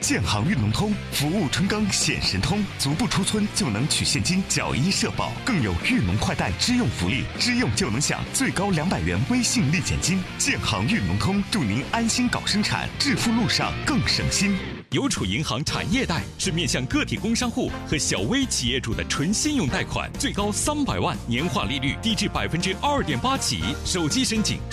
建行运农通，服务春耕显神通，足不出村就能取现金缴医社保，更有运农快贷支用福利，支用就能享最高200元微信立减金。建行运农通，祝您安心搞生产，致富路上更省心。 邮储银行产业贷是面向个体工商户和小微企业主的纯信用贷款，最高300万，年化利率低至2.8%起，手机申请